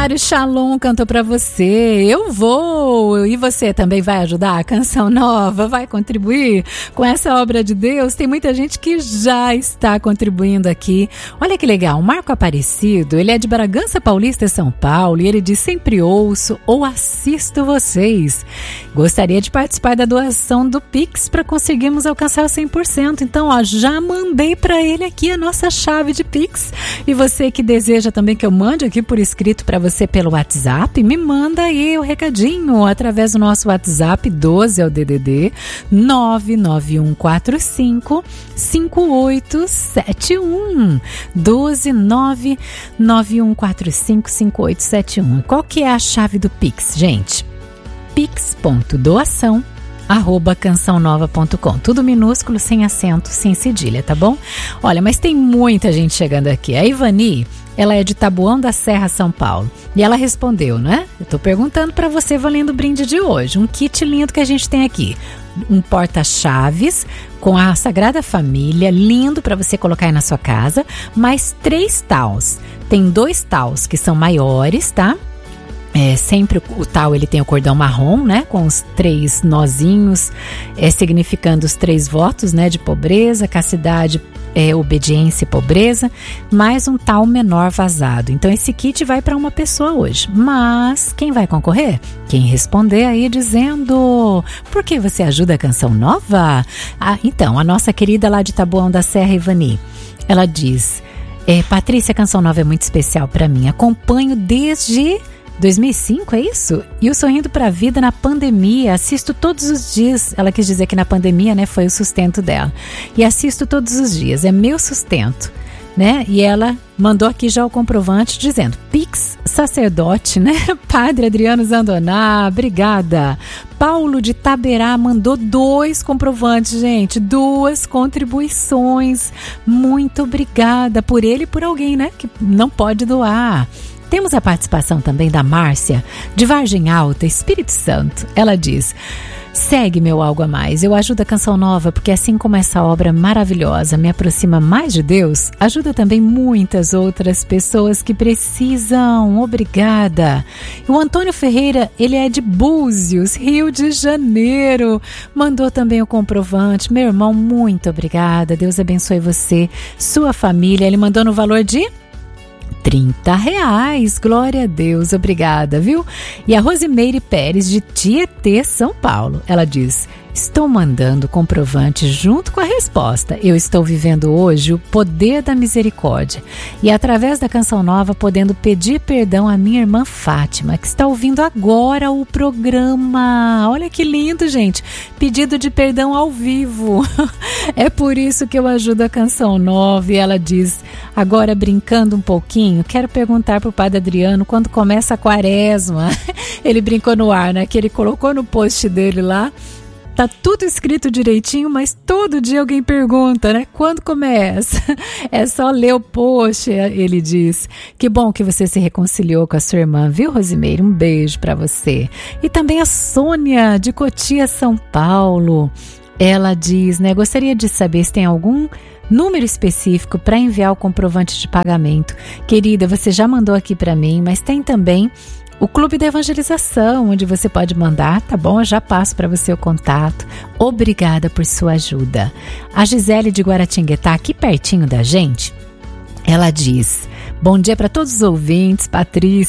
Mário Shalom cantou pra você. Eu vou. E você também vai ajudar a Canção Nova? Vai contribuir com essa obra de Deus? Tem muita gente que já está contribuindo aqui. Olha que legal. O Marco Aparecido, ele é de Bragança Paulista, São Paulo. E ele diz: sempre ouço ou assisto vocês. Gostaria de participar da doação do Pix para conseguirmos alcançar o 100%. Então, ó, já mandei para ele aqui a nossa chave de Pix. E você que deseja também que eu mande aqui por escrito para você pelo WhatsApp, me manda aí o recadinho através do nosso WhatsApp 12 é o DDD 99145 5871 12 99145 5871. Qual que é a chave do Pix, gente? pix.doação@cançãonova.com. Tudo minúsculo, sem acento, sem cedilha, tá bom? Olha, mas tem muita gente chegando aqui. A Ivani, ela é de Taboão da Serra, São Paulo. E ela respondeu, né? Eu tô perguntando para você, valendo o brinde de hoje. Um kit lindo que a gente tem aqui. Um porta-chaves com a Sagrada Família, lindo para você colocar aí na sua casa. Mais 3 taus. Tem 2 taus que são maiores, tá? Sempre o tal ele tem o cordão marrom, né, com os 3 nozinhos, significando os 3 votos, né, de pobreza, castidade, obediência e pobreza, mais um tal menor vazado. Então esse kit vai para uma pessoa hoje, mas quem vai concorrer? Quem responder aí dizendo: por que você ajuda a Canção Nova? Então, a nossa querida lá de Taboão da Serra, Ivani, ela diz: Patrícia, a Canção Nova é muito especial para mim, acompanho desde 2005, é isso? E o Sorrindo pra Vida na pandemia, assisto todos os dias. Ela quis dizer que na pandemia, né, foi o sustento dela. E assisto todos os dias, é meu sustento, né? E ela mandou aqui já o comprovante dizendo: Pix sacerdote, né? Padre Adriano Zandoná, obrigada. Paulo de Taberá mandou 2 comprovantes, gente, 2 contribuições. Muito obrigada por ele e por alguém, né, que não pode doar. Temos a participação também da Márcia, de Vargem Alta, Espírito Santo. Ela diz: segue meu algo a mais. Eu ajudo a Canção Nova porque, assim como essa obra maravilhosa me aproxima mais de Deus, ajuda também muitas outras pessoas que precisam. Obrigada. O Antônio Ferreira, ele é de Búzios, Rio de Janeiro. Mandou também o comprovante. Meu irmão, muito obrigada. Deus abençoe você, sua família. Ele mandou no valor de R$30, glória a Deus, obrigada, viu? E a Rosimeire Pérez, de Tietê, São Paulo, ela diz: estou mandando comprovante junto com a resposta. Eu estou vivendo hoje o poder da misericórdia e, através da Canção Nova, podendo pedir perdão à minha irmã Fátima, que está ouvindo agora o programa. Olha que lindo, gente. Pedido de perdão ao vivo. É por isso que eu ajudo a Canção Nova. E ela diz, agora brincando um pouquinho, quero perguntar para o Padre Adriano quando começa a quaresma. Ele brincou no ar, né? Que ele colocou no post dele lá. Tá tudo escrito direitinho, mas todo dia alguém pergunta, né? Quando começa? É só ler o post, ele diz. Que bom que você se reconciliou com a sua irmã, viu, Rosimeire? Um beijo pra você. E também a Sônia, de Cotia, São Paulo. Ela diz, né? Gostaria de saber se tem algum número específico para enviar o comprovante de pagamento. Querida, você já mandou aqui para mim, mas tem também o Clube da Evangelização, onde você pode mandar, tá bom? Eu já passo para você o contato. Obrigada por sua ajuda. A Gisele de Guaratinguetá, aqui pertinho da gente, ela diz: bom dia para todos os ouvintes, Patrícia.